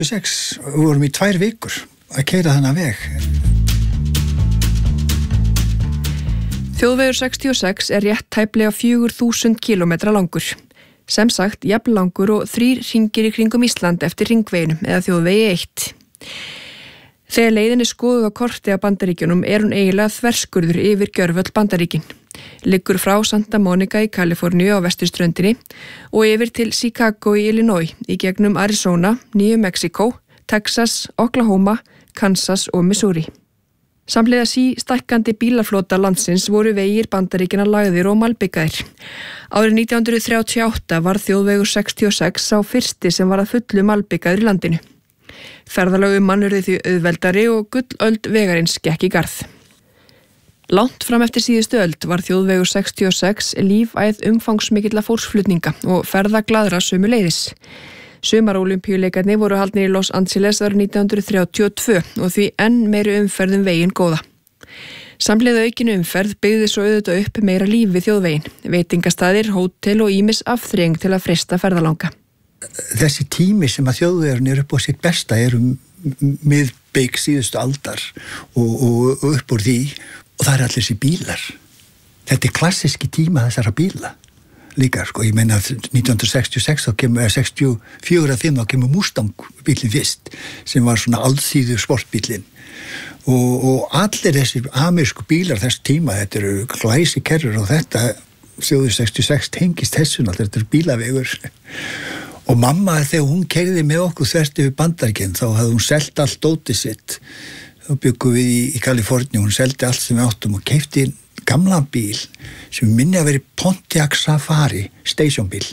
6 vorum í 2 vikur að keyra þennan veg. Þjóðvegur 66 er rétt tæplega 4000 kilometra langur. Sem sagt, jafn langur og 3 hringir í kringum Ísland eftir hringveginum eða þjóðvegi 1. Þegar leiðin er skoðuð á korti af Bandaríkjunum er hún eiginlega þverskurður yfir gjörvöll Bandaríkin. Liggur frá Santa Monica í Kaliforníu á vesturströndinni og yfir til Chicago í Illinois í gegnum Arizona, New Mexico, Texas, Oklahoma, Kansas og Missouri. Samhliða stækkandi bílaflota landsins voru vegir Bandaríkjanna lagðir og malbikaðir. Árið 1938 var þjóðvegur 66 sá fyrsti sem var að fullu malbikaður í landinu. Ferðalög mann urðu því auðveldari og gullöld vegarins gekk í garð. Langt fram eftir síðustu öld var þjóðvegur 66 lífæð umfangsmikilla fólksflutninga og ferðaglaðra sömuleiðis. Sumarólympíuleikarnir voru haldnir í Los Angeles árið 1932 og því enn meiri umferð veginn góða. Samhliða aukinu umferð byggði svo auðvitað upp meira líf við þjóðveginn, veitingastaðir, hótel og ýmis afþreying til að freista ferðalanga. Þessi tími sem að þjóðvegurinn upp á sitt besta miðbik síðustu aldar og upp úr því og það allir þessi bílar. Þetta klassíski tíma þessara bíla. Líka, ég meina 1966 þá kemur, 64 að 5 þá kemur Mustang bílinn fyrst sem var svona alþýðu sportbílinn og allir þessi amerísku bílar þess tíma, þetta eru glæsikerrur og þetta þjóður 66 tengist þessun, þetta eru bílavegur og mamma þegar hún keyrði með okkur þvert yfir Bandaríkin þá hafði hún selt allt dótið sitt og byggum við í Kaliforníu, hún seldi allt sem við áttum og keypti gamlan bíl sem minni að veri Pontiac Safari stationbíl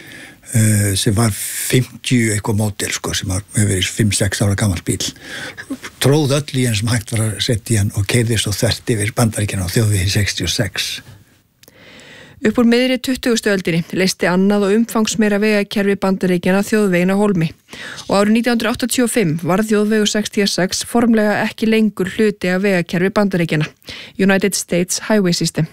sem var 50 eitthvað módel sem hefur verið 5-6 ára gammal bíl tróð öll í hann sem hægt var að setja í hann og keyrði svo þvert yfir Bandaríkina á þjóðvegi 66. Upp úr miðri 20. öldinni leysti annað og umfangsmeira vegakerfi Bandaríkjanna þjóðveginn á hólmi og árið 1985 var þjóðvegur 66 formlega ekki lengur hluti af vegakerfi Bandaríkjanna, United States Highway System.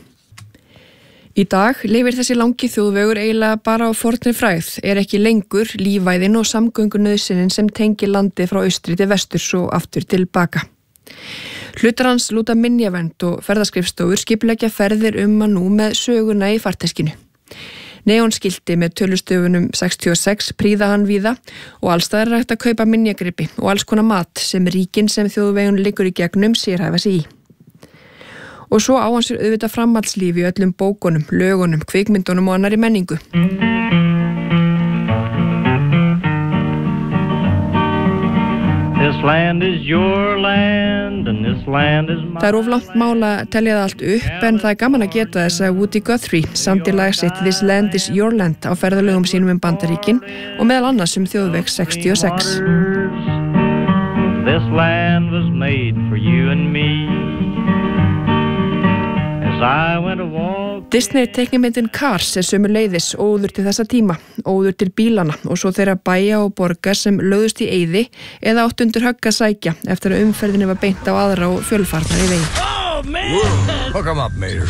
Í dag lifir þessi langi þjóðvegur eiginlega bara á fornri frægð, ekki lengur lífæðin og samgöngunauðsynnin sem tengir landið frá austri til vesturs og aftur til baka. Hlutar hans lúta minjavernd og ferðaskrifstofur skipuleggja ferðir að nú með söguna í farteskinu. Neonskilti með tölustöfunum 66 prýða hann víða og allstaðar er hægt að kaupa minjagripi og alls konar mat sem ríkin sem þjóðvegun liggur í gegnum sérhæfa sig í. Og svo á hann sér auðvitað framhaldslífi í öllum bókunum, lögunum, kvikmyndunum og annarri menningu. This land is your land and this land is mine. Það er of langt mál að telja það allt upp en það er gaman að geta þess að Woody Guthrie samdi lag sitt This Land is Your Land á ferðalögum sínum Bandaríkin og meðal annars þjóðveg 66. This land was made for you and me. Disney teiknimyndin Cars er sömuleiðis óður til þessa tíma, óður til bílana og svo þeirra bæja og borga sem lögðust í eyði eða átt undir högg að sækja eftir að umferðinni var beint á aðra og fjölfarnar í vegi. Oh man! Hook 'em up, Mater.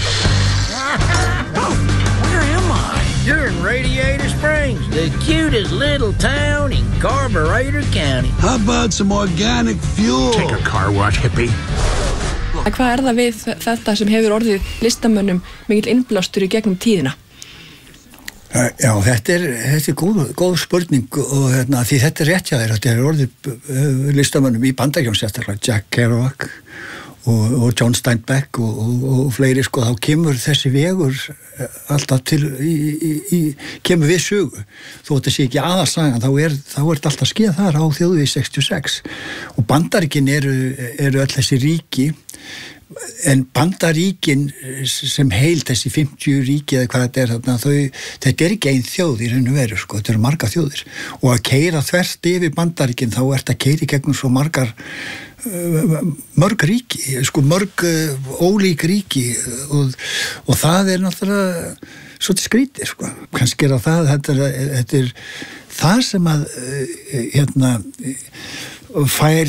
Where am I? You're in Radiator Springs, the cutest little town in Carburetor County. How about some organic fuel? Take a car wash, hippie. Hvað er það við þetta sem hefur orðið listamönnum mikill innblástur í gegnum tíðina? Já, þetta er góð spurning og því þetta er rétt hjá þér, þetta er orðið listamönnum í Bandaríkjunum sérstaklega, Jack Kerouac og John Steinbeck og fleiri þá kemur þessi vegur alltaf kemur við sögu þó þetta sé ekki aðalsagan þá er þetta alltaf skeið þar á þjóðvegi 66 og Bandaríkin eru öll þessi ríki en Bandaríkin sem heil þessi 50 ríki eða hvað þetta er þetta er ekki ein þjóð í raun og veru þetta eru margar þjóðir og að keyra þvert yfir Bandaríkin þá ert að keyra í gegnum svo mörg ríki mörg ólík ríki og það er náttúrulega svolítið skrítið kannski er það þetta er það sem að fær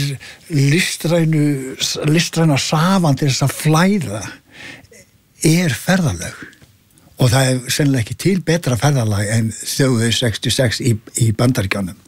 listræna safan til þess að flæða er ferðalög og það er sennilega ekki til betra ferðalag en þjóðveg 66 í Bandaríkjunum